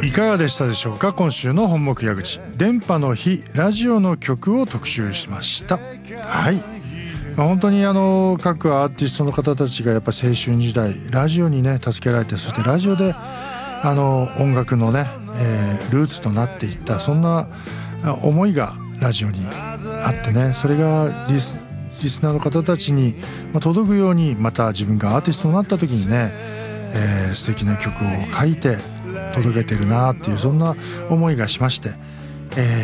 いかがでしたでしょうか。今週の本目矢口、電波の日ラジオの曲を特集しました。はい、本当に各アーティストの方たちがやっぱ青春時代ラジオにね助けられて、そしてラジオで音楽のね、ルーツとなっていった、そんな思いがラジオにあってね、それがリスナーの方たちに届くように、また自分がアーティストになった時にね、素敵な曲を書いて届けてるなっていう、そんな思いがしまして、